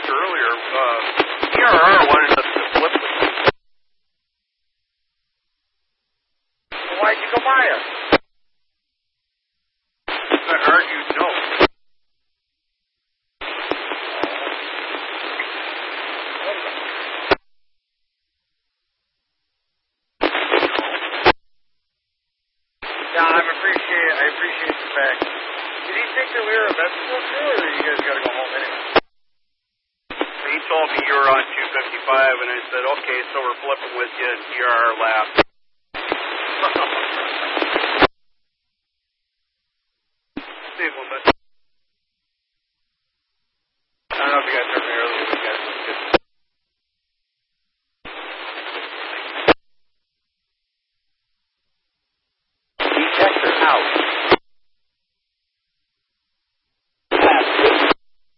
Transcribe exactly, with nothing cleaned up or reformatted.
talked earlier, uh, E R R wanted us to flip with you. Well, why'd you go by us? I argued no. Yeah, I appreciate I appreciate the fact. Did he think that we were a vegetable crew, or you guys got to go home anyway? He told me you were on two fifty-five, and I said, okay, so we're flipping with you, and E R R laughed.